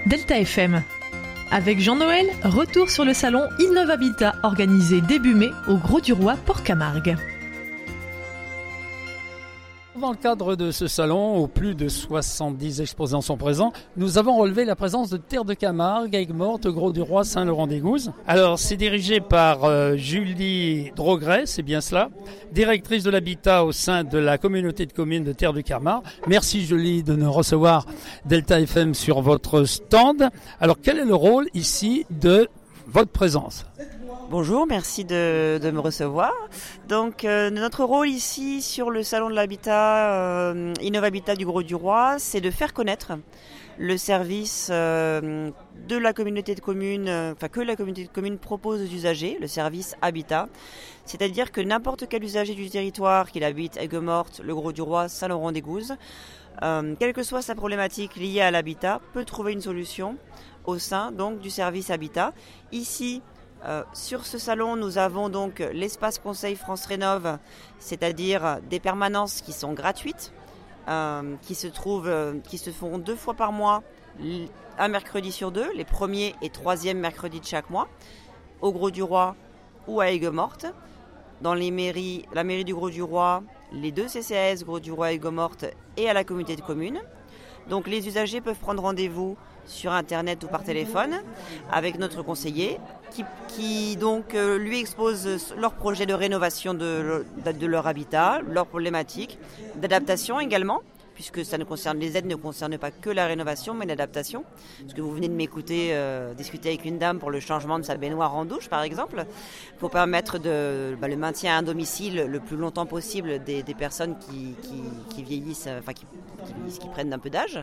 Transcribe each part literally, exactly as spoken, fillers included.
Delta F M. Avec Jean-Noël, retour sur le salon Innov'Habitat organisé début mai au Grau-du-Roi, Port-Camargue. Dans le cadre de ce salon, où plus de soixante-dix exposants sont présents, nous avons relevé la présence de Terre de Camargue, Aigues-Mortes, Grau-du-Roi, Saint-Laurent-des-Gouzes. Alors, c'est dirigé par euh, Julie Drogret, c'est bien cela, directrice de l'habitat au sein de la communauté de communes de Terre de Camargue. Merci Julie de nous recevoir Delta F M sur votre stand. Alors, quel est le rôle ici de votre présence ? Bonjour, merci de, de me recevoir. Donc euh, notre rôle ici sur le salon de l'habitat euh, Innov'Habitat du Grau-du-Roi, c'est de faire connaître le service euh, de la communauté de communes, euh, enfin que la communauté de communes propose aux usagers, le service Habitat. C'est-à-dire que n'importe quel usager du territoire, qu'il habite Aigues-Mortes, le Grau-du-Roi, Saint-Laurent-des-Gouzes, euh, quelle que soit sa problématique liée à l'habitat, peut trouver une solution au sein donc du service Habitat. Ici, Euh, sur ce salon, nous avons donc l'espace conseil France Rénov', c'est-à-dire des permanences qui sont gratuites, euh, qui se trouvent, euh, qui se font deux fois par mois, un mercredi sur deux, les premiers et troisièmes mercredis de chaque mois, au Grau-du-Roi ou à Aigues-Mortes. Dans les mairies, la mairie du Grau-du-Roi, les deux C C A S, Grau-du-Roi et Aigues-Mortes, et à la communauté de communes. Donc les usagers peuvent prendre rendez-vous sur internet ou par téléphone avec notre conseiller qui, qui donc euh, lui expose leur projet de rénovation de, de, de leur habitat, leurs problématiques, d'adaptation également, puisque ça ne concerne, les aides ne concernent pas que la rénovation mais l'adaptation. Parce que vous venez de m'écouter euh, discuter avec une dame pour le changement de sa baignoire en douche par exemple, pour permettre de, bah, le maintien à un domicile le plus longtemps possible des, des personnes qui, qui, qui vieillissent, enfin qui, qui, vieillissent, qui prennent un peu d'âge.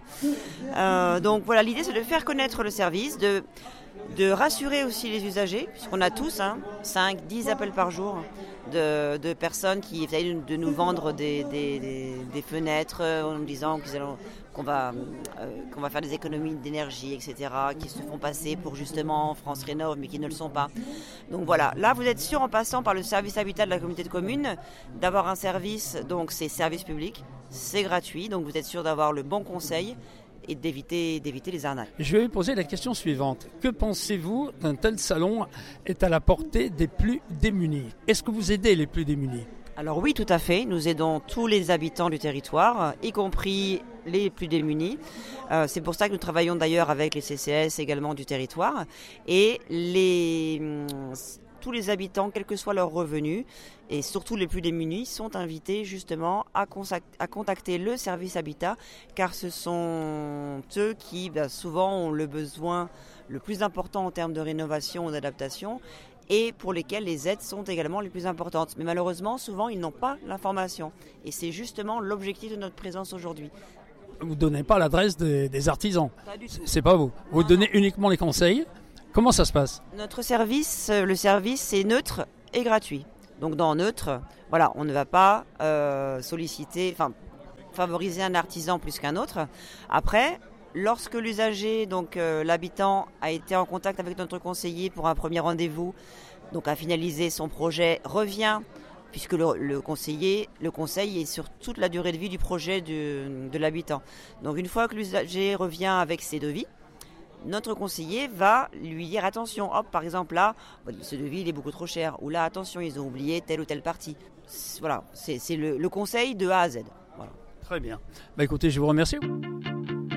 Euh, donc voilà, l'idée c'est de faire connaître le service, de, de rassurer aussi les usagers, puisqu'on a tous hein, cinq dix appels par jour de, de personnes qui essayent de nous vendre des, des, des, des fenêtres en nous disant qu'ils allont, qu'on, va, euh, qu'on va faire des économies d'énergie, et cetera, qui se font passer pour justement France Rénov', mais qui ne le sont pas. Donc voilà, là vous êtes sûr en passant par le service Habitat de la communauté de communes d'avoir un service, donc c'est service public, c'est gratuit, donc vous êtes sûr d'avoir le bon conseil et d'éviter, d'éviter les arnaques. Je vais vous poser la question suivante. Que pensez-vous qu'un tel salon est à la portée des plus démunis ? Est-ce que vous aidez les plus démunis ? Alors oui, tout à fait. Nous aidons tous les habitants du territoire, y compris les plus démunis. Euh, c'est pour ça que nous travaillons d'ailleurs avec les C C S également du territoire. Et les... tous les habitants, quels que soient leurs revenus, et surtout les plus démunis, sont invités justement à, contact, à contacter le service Habitat, car ce sont eux qui ben, souvent ont le besoin le plus important en termes de rénovation ou d'adaptation, et pour lesquels les aides sont également les plus importantes. Mais malheureusement, souvent, ils n'ont pas l'information. Et c'est justement l'objectif de notre présence aujourd'hui. Vous ne donnez pas l'adresse des, des artisans. Pas du tout. C'est pas vous. Vous donnez uniquement les conseils. Comment ça se passe ? Notre service, le service est neutre et gratuit. Donc dans neutre, voilà, on ne va pas euh, solliciter, enfin favoriser un artisan plus qu'un autre. Après, lorsque l'usager, donc euh, l'habitant, a été en contact avec notre conseiller pour un premier rendez-vous, donc a finalisé son projet, revient, puisque le, le conseiller, le conseil est sur toute la durée de vie du projet de, de l'habitant. Donc une fois que l'usager revient avec ses devis, notre conseiller va lui dire attention, hop, par exemple là, ce devis il est beaucoup trop cher, ou là attention, ils ont oublié telle ou telle partie. Voilà, c'est, c'est le, le conseil de A à Z. Voilà. Très bien. Bah écoutez, je vous remercie.